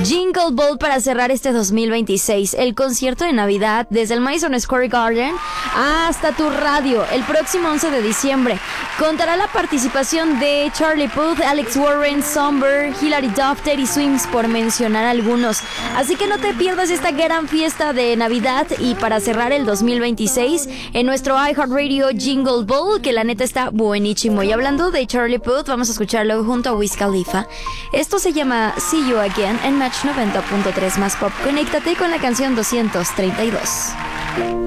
Jingle Ball para cerrar este 2026. El concierto de Navidad desde el Madison Square Garden hasta tu radio el próximo 11 de diciembre. Contará la participación de Charlie Puth, Alex Warren, Somber, Hilary Duff, Teddy Swims, por mencionar algunos. Así que no te pierdas esta gran fiesta de Navidad y para cerrar el 2026 en nuestro iHeartRadio Jingle Ball, que la neta está buenísimo. Y hablando de Charlie Puth, vamos a escucharlo junto a Wiz Khalifa. Esto se llama See You Again en Match 90.3 más pop. Conéctate con la canción 232.